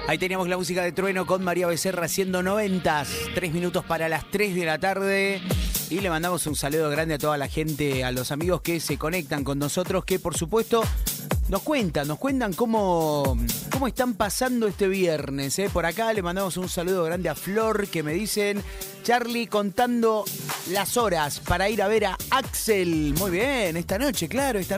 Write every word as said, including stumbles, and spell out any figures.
Ahí teníamos la música de Trueno con María Becerra haciendo noventas. Tres minutos para las tres de la tarde. Y le mandamos un saludo grande a toda la gente, a los amigos que se conectan con nosotros, que por supuesto nos cuentan, nos cuentan cómo, cómo están pasando este viernes. ¿eh? Por acá le mandamos un saludo grande a Flor, que me dicen, Charlie contando las horas para ir a ver a Axel. Muy bien, esta noche, claro, esta noche.